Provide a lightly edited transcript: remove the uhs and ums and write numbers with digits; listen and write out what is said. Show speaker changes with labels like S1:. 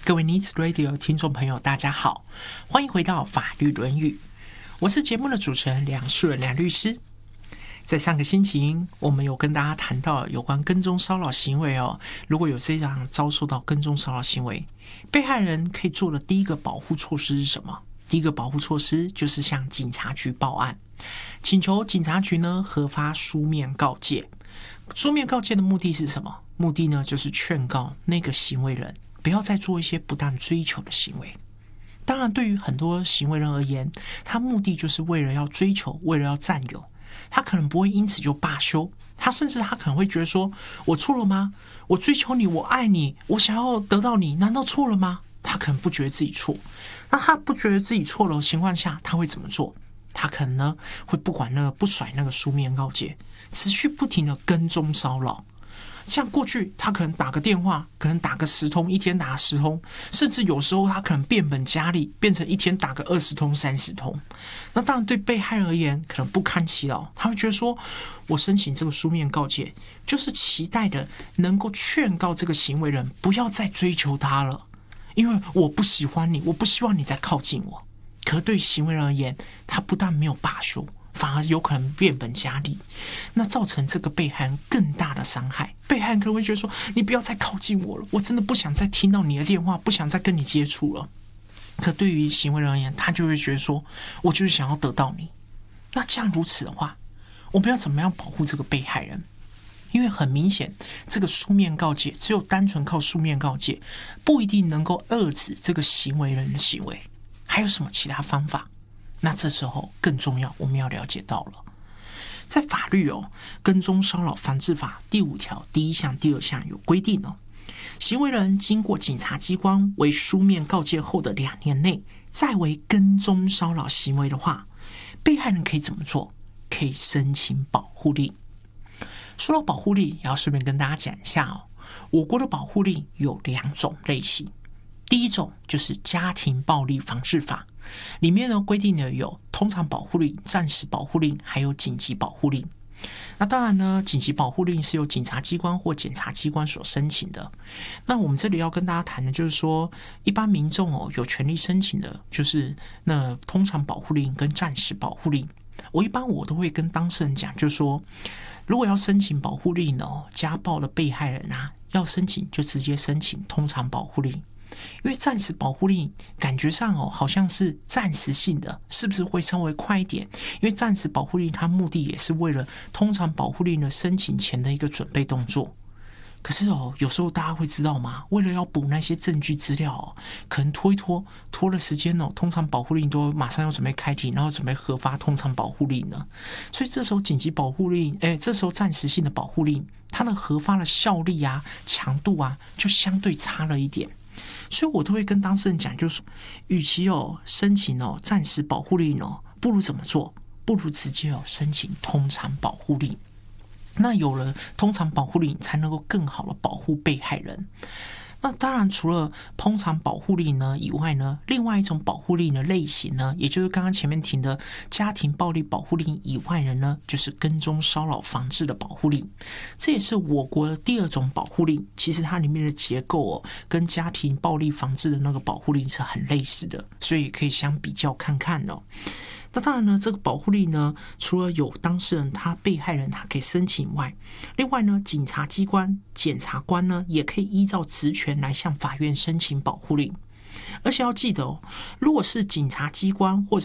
S1: 各位 Needs Radio 听众朋友，大家好，欢迎回到法律论语，我是节目的主持人梁树人梁律师。在上个星期，我们有跟大家谈到有关跟踪骚扰行为哦。如果有这样遭受到跟踪骚扰行为，被害人可以做的第一个保护措施是什么？第一个保护措施就是向警察局报案，请求警察局呢核发书面告诫。书面告诫的目的是什么？目的呢就是劝告那个行为人不要再做一些不当追求的行为。当然，对于很多行为人而言，他目的就是为了要追求，为了要占有，他可能不会因此就罢休，他甚至他可能会觉得说，我错了吗？我追求你，我爱你，我想要得到你，难道错了吗？他可能不觉得自己错。那他不觉得自己错了的情况下，他会怎么做？他可能呢会不甩那个书面告诫，持续不停的跟踪骚扰。像过去他可能打个电话，可能打个10通，一天打个10通，甚至有时候他可能变本加厉，变成一天打个20通、30通。那当然对被害人而言可能不堪其扰，他会觉得说，我申请这个书面告诫，就是期待的能够劝告这个行为人不要再追求他了，因为我不喜欢你，我不希望你再靠近我。可是对行为人而言，他不但没有罢休，反而有可能变本加厉，那造成这个被害人更大的伤害。被害人可能会觉得说，你不要再靠近我了，我真的不想再听到你的电话，不想再跟你接触了。可对于行为人而言，他就会觉得说，我就是想要得到你。那这样如此的话，我们要怎么样保护这个被害人？因为很明显，这个书面告诫只有单纯靠书面告诫，不一定能够遏制这个行为人的行为。还有什么其他方法？那这时候更重要，我们要了解到了，在法律跟踪骚扰防治法第5条第1项、第2项有规定行为人经过检察机关为书面告诫后的2年内，再为跟踪骚扰行为的话，被害人可以怎么做？可以申请保护令。说到保护令，也要顺便跟大家讲一下我国的保护令有2种类型。第一种就是家庭暴力防治法，里面呢规定的有通常保护令、暂时保护令，还有紧急保护令。那当然呢，紧急保护令是由警察机关或检察机关所申请的。那我们这里要跟大家谈的就是说，一般民众有权利申请的就是那通常保护令跟暂时保护令。我都会跟当事人讲，就是说，如果要申请保护令家暴的被害人要申请就直接申请通常保护令。因为暂时保护令感觉上好像是暂时性的，是不是会稍微快一点？因为暂时保护令它目的也是为了通常保护令的申请前的一个准备动作。可是有时候大家会知道吗？为了要补那些证据资料可能拖了时间通常保护令都马上要准备开庭，然后准备核发通常保护令呢。所以这时候紧急保护令，这时候暂时性的保护令，它的核发的效力强度就相对差了一点。所以我都会跟当事人讲，就是与其申请暂时保护令不如怎么做？不如直接申请通常保护令。那有了通常保护令，才能够更好的保护被害人。那当然，除了通常保护令以外呢，另外一种保护令的类型呢，也就是刚刚前面提的家庭暴力保护令以外呢，就是跟踪骚扰防治的保护令。这也是我国的第2种保护令。其实它里面的结构跟家庭暴力防治的那个保护令是很类似的，所以可以相比较看看那当然呢，这个保护令呢，除了有当事人被害人他可以申请以外，另外呢，警察机关、检察官呢，也可以依照职权来向法院申请保护令。而且要记得如果是警察机关或者